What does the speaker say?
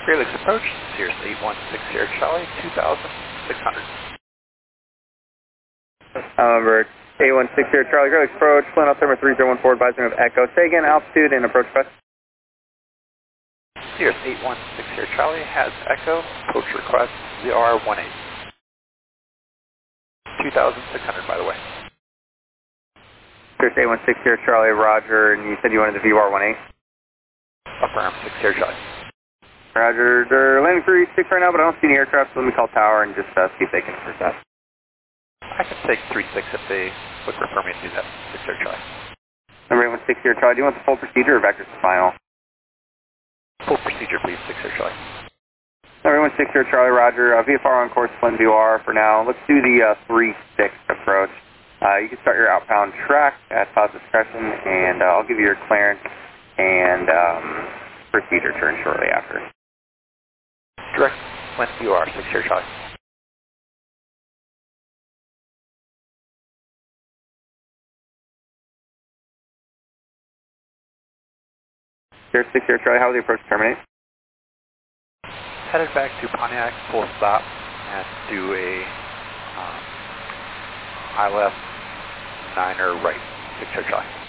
Great Lakes approach, Cirrus 8160 Charlie, 2600. Number 8160 Charlie, Great Lakes approach, Flint Altimeter 3014, advising of Echo. Say again, altitude and approach request. Cirrus 8160 Charlie has Echo, approach request ZR18. 2600 by the way. Cirrus 8160 Charlie, Roger, and you said you wanted the VR18? Affirm, 60 Charlie. Roger, they're landing 36 right now, but I don't see any aircraft, so let me call tower and just see if they can assist that. I can take 36 if they would prefer me to do that, 60 Charlie. Number 8160 Charlie, do you want the full procedure or vector to final? Full procedure please, 60 Charlie. Number 8160 Charlie, Roger, VFR on course, Flint VR for now. Let's do the 3-6 approach. You can start your outbound track at pilot discretion, and I'll give you your clearance and procedure turn shortly after. Direct Flint VR, 60 Charlie. Here, 60 Charlie, how will the approach terminate? Headed back to Pontiac, full stop, and do a ILS 9er right, 60 Charlie.